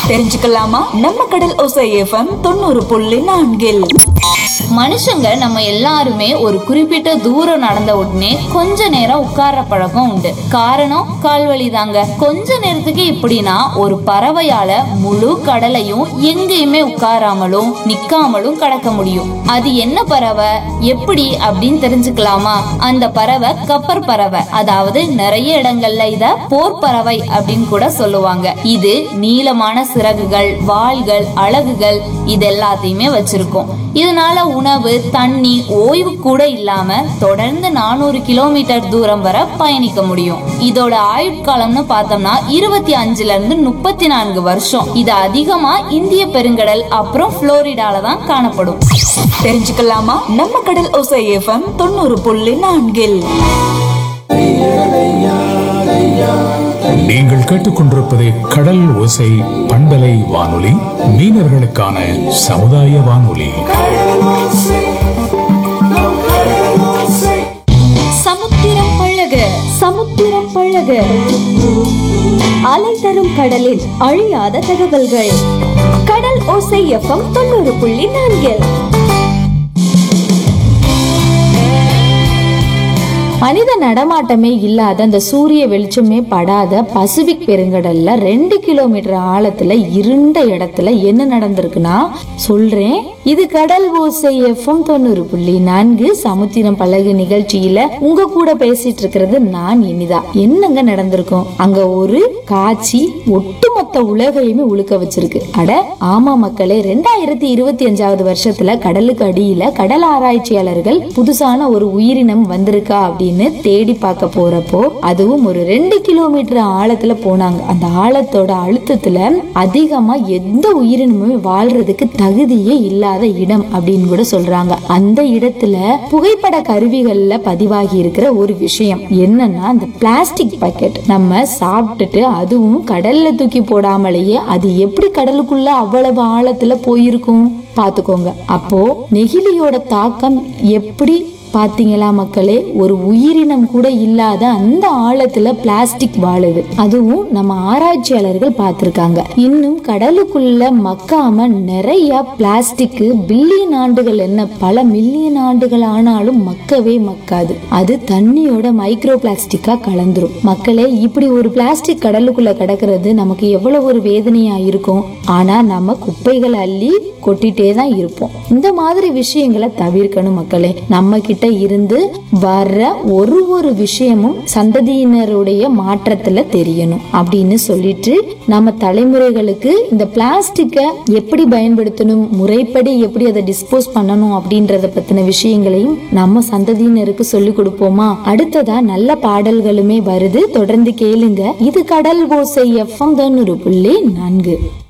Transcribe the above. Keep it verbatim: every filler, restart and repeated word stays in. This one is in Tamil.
தெரிஞ்சுக்கலாமா? நம்ம கடல் ஓசை எஃப்எம் தொண்ணூறு புள்ளி நான்கில் மனுஷங்க நம்ம எல்லாருமே ஒரு குறிப்பிட்ட தூரம் நடந்த உடனே கொஞ்ச நேரம் உட்கார்ற பழக்கம் உண்டு. காரணம் கால்வலி தாங்க. கொஞ்ச நேரத்துக்கு இப்படின்னா ஒரு பறவையால முழு கடலையும் எங்கேயுமே உட்காராமலும் நிக்காமலும் கடக்க முடியும். அது என்ன பறவை, எப்படி அப்படின்னு தெரிஞ்சுக்கலாமா? அந்த பறவை கப்பர் பறவை. அதாவது நிறைய இடங்கள்ல இத போர் பறவை அப்படின்னு கூட சொல்லுவாங்க. இது நீளமான சிறகுகள், வாள்கள், அலகுகள் இது எல்லாத்தையுமே வச்சிருக்கும். இதனால உணவு, தண்ணி, ஓய்வு கூட இல்லாம தொடர்ந்து நானூறு கிலோமீட்டர் தூரம் வரை பயணிக்க முடியும். இதோட ஆயுட்காலம்னு பார்த்தோம்னா இருபத்தி அஞ்சுல இருந்து முப்பத்தி நான்கு வருஷம். இது அதிகமா இந்திய பெருங்கடல் அப்புறம் புளோரிடால தான் காணப்படும். தெரிஞ்சுக்கலாமா? நம்ம கடல் ஓசை எஃப்எம் தொண்ணூறு புள்ளி நான்கில் நீங்கள் கேட்டுக்கொண்டிருப்பது கடல் ஓசை பண்பலை வானொலி, மீனவர்களுக்கான சமுதாய வானொலி. சமுத்திரம் பழக சமுத்திரம் பழக அலை தரும் கடலில் அழியாத தகவல்கள். கடல் ஓசை எஃப்எம் தொண்ணூறு புள்ளி நான்கில் மனித நடமாட்டமே இல்லாத அந்த சூரிய வெளிச்சமே படாத பசிபிக் பெருங்கடல்ல ரெண்டு கிலோமீட்டர் ஆழத்துல இருண்ட இடத்துல என்ன நடந்திருக்குன்னா சொல்றேன். இது கடல் ஓசை எஃப்எம் தொண்ணூறு புள்ளி நான்கு சமுத்திரம் பழகு நிகழ்ச்சியில உங்க கூட பேசிட்டு இருக்கிறது நான் இனிதா. என்னங்க நடந்திருக்கும்? அங்க ஒரு காட்சி ஒட்டுமொத்த உலகையுமே உழுக்க வச்சிருக்கு. அட ஆமா மக்களே, ரெண்டாயிரத்தி இருபத்தி அஞ்சாவது வருஷத்துல கடலுக்கு அடியில கடல் ஆராய்ச்சியாளர்கள் புதுசான ஒரு உயிரினம் வந்திருக்கா அப்படின்னு தேடி பார்க்க போறப்போ அதுவும் ஒரு ரெண்டு கிலோமீட்டர் ஆழத்துல போனாங்க. அந்த ஆழத்தோட அழுத்தத்துல அதிகமா எந்த உயிரினமுமே வாழ்றதுக்கு தகுதியே இல்லாத இடம் அப்படின்னு கூட சொல்றாங்க. அந்த இடத்துல புகைப்பட கருவிகள்ல பதிவாகி இருக்கிற ஒரு விஷயம் என்னன்னா, அந்த பிளாஸ்டிக் பாக்கெட் நம்ம சாப்பிட்டுட்டு அதுவும் கடல்ல தூக்கி போடாமலேயே அது எப்படி கடலுக்குள்ள அவ்வளவு ஆழத்துல போயிருக்கும் பாத்துக்கோங்க. அப்போ நெகிழியோட தாக்கம் எப்படி பாத்தீங்களா மக்களே? ஒரு உயிரினம் கூட இல்லாத அந்த ஆழத்துல பிளாஸ்டிக் வாழுது. அதுவும் நம்ம ஆராய்ச்சியாளர்கள் பார்த்திருக்காங்க. இன்னும் கடலுக்குள்ள மக்காம நிறைய பிளாஸ்டிக் பில்லியன் ஆண்டுகள் என்ன பல மில்லியன் ஆண்டுகள் ஆனாலும் மக்கவே மக்காது. அது தண்ணியோட மைக்ரோ பிளாஸ்டிக்கா கலந்துரும். மக்களே, இப்படி ஒரு பிளாஸ்டிக் கடலுக்குள்ள கிடக்கிறது நமக்கு எவ்வளவு ஒரு வேதனையா இருக்கும். ஆனா நம்ம குப்பைகளை அள்ளி கொட்டிட்டே தான் இருப்போம். இந்த மாதிரி விஷயங்களை தவிர்க்கணும் மக்களே. நம்ம கிட்ட இருந்து வர்ற ஒரு ஒரு விஷயமும் சந்ததியினருடைய மாற்றத்துல தெரியணும் அப்படின்னு சொல்லிட்டு நம்ம தலைமுறைகளுக்கு இந்த பிளாஸ்டிக்கை எப்படி பயன்படுத்தணும், முறைப்படி எப்படி அதை டிஸ்போஸ் பண்ணணும் அப்படின்றத பத்தின விஷயங்களையும் நம்ம சந்ததியினருக்கு சொல்லி கொடுப்போமா? அடுத்ததா நல்ல பாடல்களுமே வருது, தொடர்ந்து கேளுங்க. இது கடல் ஓசை எஃப்எம் தொண்ணூறு புள்ளி நான்கு.